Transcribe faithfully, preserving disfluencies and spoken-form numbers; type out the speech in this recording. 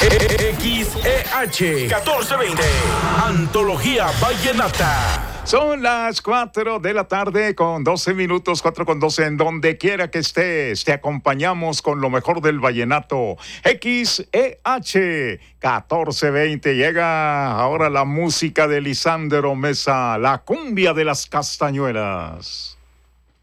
X E H catorce veinte, Antología Vallenata. Son las cuatro de la tarde con doce minutos, cuatro con doce, en donde quiera que estés. Te acompañamos con lo mejor del vallenato. X E H catorce veinte. Llega ahora la música de Lisandro Mesa, la cumbia de las castañuelas.